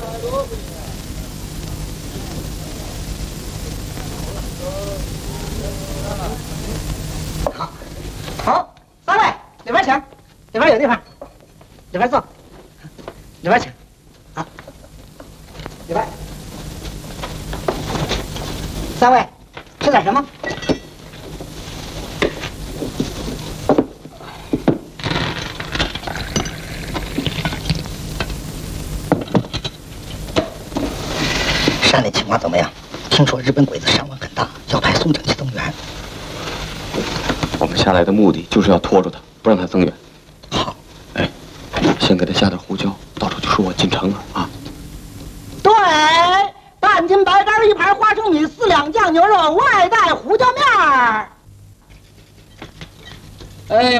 好，三位里边请，里边有地方，里边坐，里边请，好，里边。三位吃点什么？山里情况怎么样？听说日本鬼子伤亡很大，要派松井去增援。 我们下来的目的就是要拖住他，不让他增援。 好， 哎，先给他下点胡椒，到时候就说我进城了啊。 对，半斤白干，1盘花生米，4两酱牛肉，外带胡椒面儿。哎。